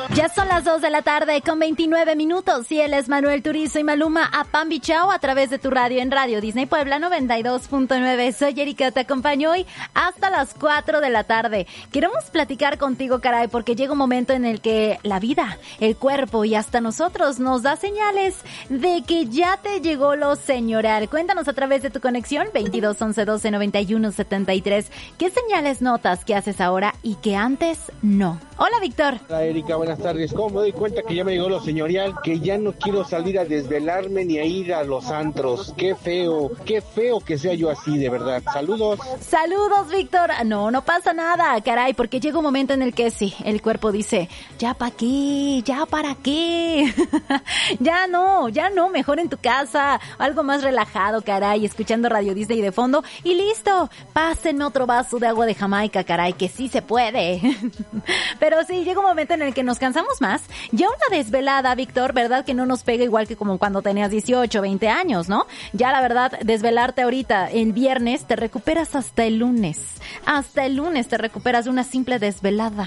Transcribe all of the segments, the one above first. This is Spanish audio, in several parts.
Ya son las 2 de la tarde con 29 minutos y él es Manuel Turizo y Maluma a Pambi Chao a través de tu radio en Radio Disney Puebla 92.9. Soy Erika, te acompaño hoy hasta las 4 de la tarde. Queremos platicar contigo, caray, porque llega un momento en el que la vida, el cuerpo y hasta nosotros nos da señales de que ya te llegó lo señoral. Cuéntanos a través de tu conexión 22 11 12 91 73. ¿Qué señales notas que haces ahora y que antes no? Hola, Víctor. Hola, Erika, buenas tardes. ¿Cómo me doy cuenta que ya me llegó lo señorial? Que ya no quiero salir a desvelarme ni a ir a los antros. Qué feo que sea yo así, de verdad. Saludos. Saludos, Víctor. No pasa nada, caray, porque llega un momento en el que sí, el cuerpo dice, ¿ya para qué? ¿Ya para qué? Ya no, mejor en tu casa, algo más relajado, caray, escuchando Radio Disney de fondo y listo. Pásenme otro vaso de agua de Jamaica, caray, que sí se puede. Pero sí, llega un momento en el que nos cansamos más. Ya una desvelada, Víctor, ¿verdad? Que no nos pega igual que como cuando tenías 18, 20 años, ¿no? Ya la verdad, desvelarte ahorita el viernes, te recuperas hasta el lunes. Hasta el lunes te recuperas de una simple desvelada.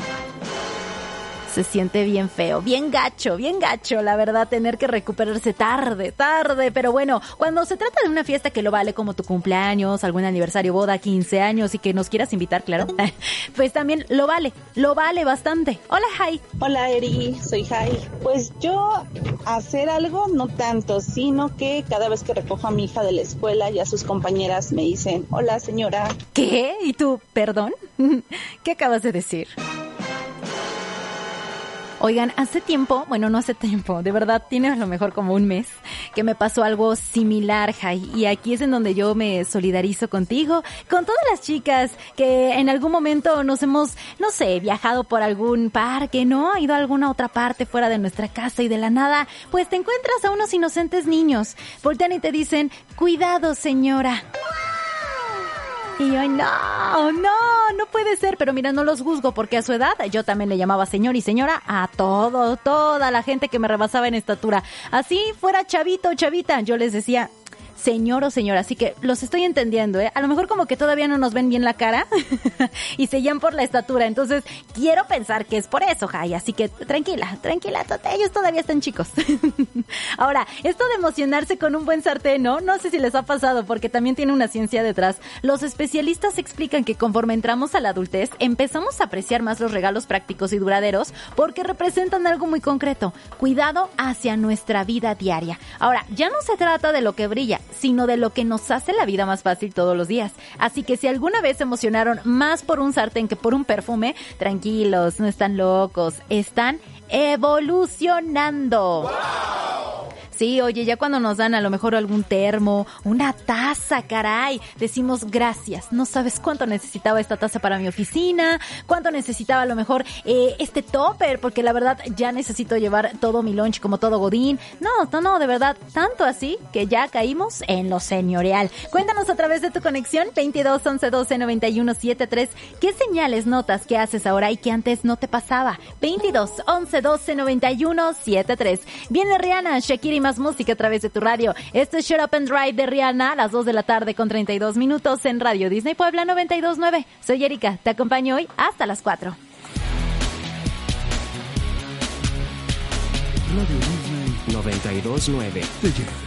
Se siente bien feo, bien gacho, la verdad, tener que recuperarse tarde, pero bueno, cuando se trata de una fiesta que lo vale como tu cumpleaños, algún aniversario, boda, 15 años y que nos quieras invitar, claro, pues también lo vale bastante. Hola, Jai. Hola, Eri, soy Jai. Pues yo hacer algo no tanto, sino que cada vez que recojo a mi hija de la escuela ya sus compañeras me dicen, hola, señora. ¿Qué? ¿Y tú, perdón? ¿Qué acabas de decir? Oigan, no hace tiempo, de verdad tiene a lo mejor como un mes que me pasó algo similar, Jai, y aquí es en donde yo me solidarizo contigo, con todas las chicas que en algún momento nos hemos, no sé, viajado por algún parque, ¿no? Ha ido a alguna otra parte fuera de nuestra casa y de la nada, pues te encuentras a unos inocentes niños, voltean y te dicen, cuidado, señora. Y yo, no puede ser, pero mira, no los juzgo porque a su edad yo también le llamaba señor y señora a toda la gente que me rebasaba en estatura. Así fuera chavito o chavita, yo les decía señor o señora, así que los estoy entendiendo, ¿eh? A lo mejor como que todavía no nos ven bien la cara y se guían por la estatura, entonces quiero pensar que es por eso, Jai, así que tranquila, ellos todavía están chicos. Ahora, esto de emocionarse con un buen sartén, no sé si les ha pasado porque también tiene una ciencia detrás. Los especialistas explican que conforme entramos a la adultez, empezamos a apreciar más los regalos prácticos y duraderos porque representan algo muy concreto, cuidado hacia nuestra vida diaria. Ahora, ya no se trata de lo que brilla, sino de lo que nos hace la vida más fácil todos los días. Así que si alguna vez se emocionaron más por un sartén que por un perfume, tranquilos, no están locos, están evolucionando. ¡Wow! Sí, oye, ya cuando nos dan a lo mejor algún termo, una taza, caray, decimos gracias. No sabes cuánto necesitaba esta taza para mi oficina, cuánto necesitaba a lo mejor este topper, porque la verdad ya necesito llevar todo mi lunch como todo godín. No, de verdad, tanto así que ya caímos en lo señorial. Cuéntanos a través de tu conexión 22 11 12 91 73 qué señales notas que haces ahora y que antes no te pasaba. 22 11 12 91 73. Viene Rihanna, Shakira y más música a través de tu radio. Esto es Shut Up and Drive de Rihanna a las 2 de la tarde con 32 minutos en Radio Disney Puebla 92.9. Soy Erika, te acompaño hoy hasta las 4. Radio Disney 92.9. Te lleva